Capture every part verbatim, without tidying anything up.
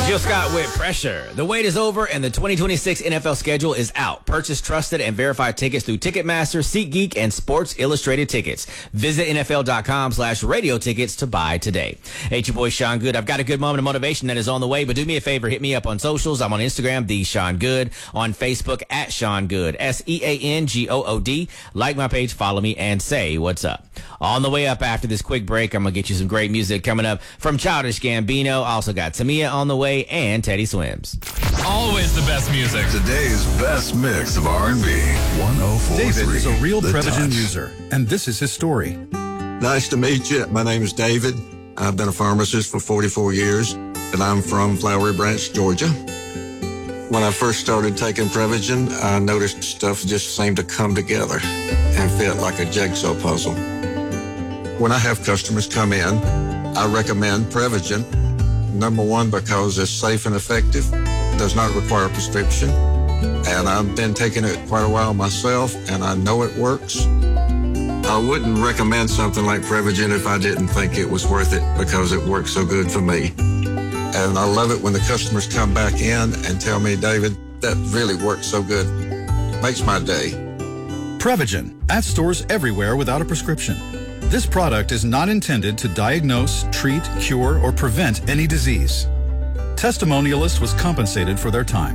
Jill Scott with Pressure. The wait is over and the twenty twenty-six N F L schedule is out. Purchase trusted and verified tickets through Ticketmaster, SeatGeek, and Sports Illustrated Tickets. Visit NFL.com slash radio tickets to buy today. Hey, it's your boy Sean Good. I've got a good moment of motivation that is on the way, but do me a favor, hit me up on socials. I'm on Instagram, the Sean Good, on Facebook at Sean Good, S E A N G O O D. Like my page, follow me, and say what's up. On the way up after this quick break, I'm going to get you some great music coming up from Childish Gambino. Also got Tamia on the way and Teddy Swims. Always the best music. Today's best mix of R and B. one oh four point three. David is a real The Prevagen Touch. user, and this is his story. Nice to meet you. My name is David. I've been a pharmacist for forty-four years, and I'm from Flowery Branch, Georgia. When I first started taking Prevagen, I noticed stuff just seemed to come together and fit like a jigsaw puzzle. When I have customers come in, I recommend Prevagen. Number one, because it's safe and effective, does not require a prescription, and I've been taking it quite a while myself, and I know it works. I wouldn't recommend something like Prevagen if I didn't think it was worth it because it works so good for me. And I love it when the customers come back in and tell me, David, that really works so good. Makes my day. Prevagen, at stores everywhere without a prescription. This product is not intended to diagnose, treat, cure, or prevent any disease. Testimonialist was compensated for their time.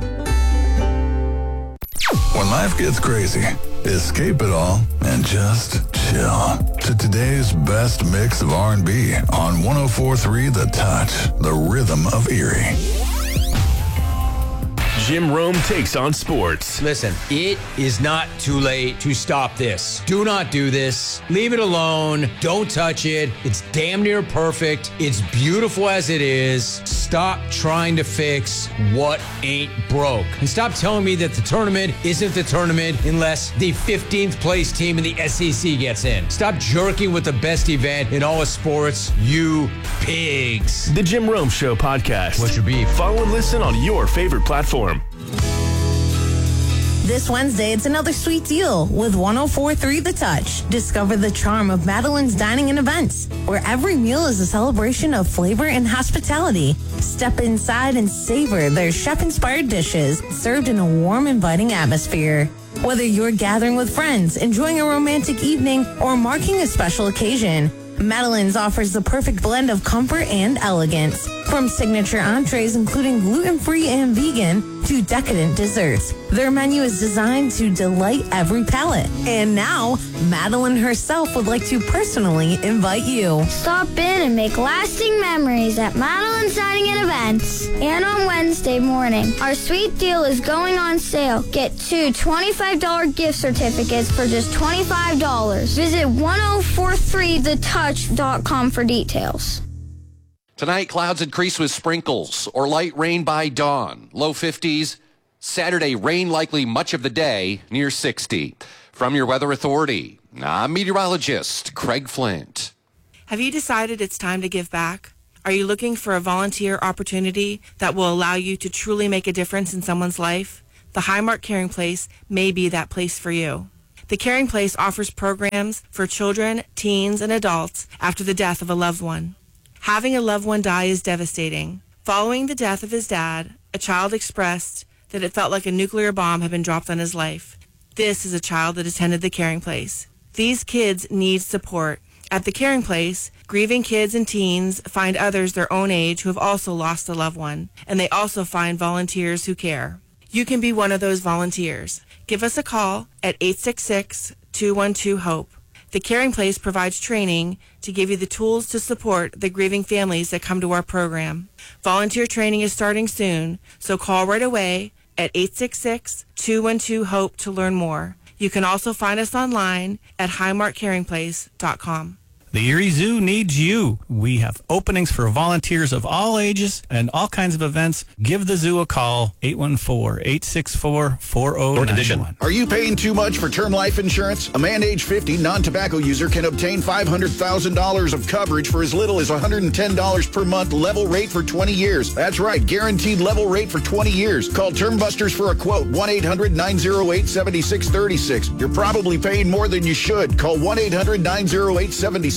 When life gets crazy, escape it all and just chill to today's best mix of R and B on one oh four point three The Touch, the rhythm of Erie. Jim Rome takes on sports. Listen, it is not too late to stop this. Do not do this. Leave it alone. Don't touch it. It's damn near perfect. It's beautiful as it is. Stop trying to fix what ain't broke. And stop telling me that the tournament isn't the tournament unless the fifteenth place team in the S E C gets in. Stop jerking with the best event in all of sports, you pigs. The Jim Rome Show podcast. What's your beef? Follow and listen on your favorite platform. This Wednesday, it's another sweet deal with one oh four point three The Touch. Discover the charm of Madeline's Dining and Events, where every meal is a celebration of flavor and hospitality. Step inside and savor their chef-inspired dishes served in a warm, inviting atmosphere. Whether you're gathering with friends, enjoying a romantic evening, or marking a special occasion, Madeline's offers the perfect blend of comfort and elegance. From signature entrees including gluten-free and vegan to decadent desserts, their menu is designed to delight every palate. And now, Madeline herself would like to personally invite you. Stop in and make lasting memories at Madeline's Dining and Events. And on Wednesday morning, our sweet deal is going on sale. Get two twenty-five dollars gift certificates for just twenty-five dollars. Visit one oh four point three the touch dot com for details. Tonight, clouds increase with sprinkles or light rain by dawn. Low fifties. Saturday, rain likely much of the day, near sixty. From your Weather Authority, I'm meteorologist Craig Flint. Have you decided it's time to give back? Are you looking for a volunteer opportunity that will allow you to truly make a difference in someone's life? The Highmark Caring Place may be that place for you. The Caring Place offers programs for children, teens, and adults after the death of a loved one. Having a loved one die is devastating. Following the death of his dad, a child expressed that it felt like a nuclear bomb had been dropped on his life. This is a child that attended the Caring Place. These kids need support. At the Caring Place, grieving kids and teens find others their own age who have also lost a loved one, and they also find volunteers who care. You can be one of those volunteers. Give us a call at eight six six, two one two, HOPE. The Caring Place provides training to give you the tools to support the grieving families that come to our program. Volunteer training is starting soon, so call right away at eight six six, two one two, HOPE to learn more. You can also find us online at highmark caring place dot com. The Erie Zoo needs you. We have openings for volunteers of all ages and all kinds of events. Give the zoo a call, eight one four, eight six four, four oh nine one. Are you paying too much for term life insurance? A man age fifty, non-tobacco user can obtain five hundred thousand dollars of coverage for as little as one hundred ten dollars per month, level rate for twenty years. That's right, guaranteed level rate for twenty years. Call Term Busters for a quote, one eight hundred, nine oh eight, seven six three six. You're probably paying more than you should. Call one eight hundred, nine oh eight, seven six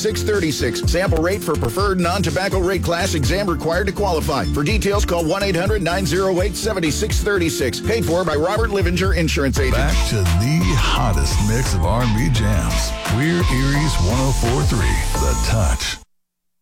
seventy-six thirty-six. Sample rate for preferred non-tobacco rate class. Exam required to qualify. For details, call one eight hundred nine oh eight seven six three six. Paid for by Robert Livinger Insurance Agent. Back to the hottest mix of R and B jams. We're Erie's one oh four point three, The Touch.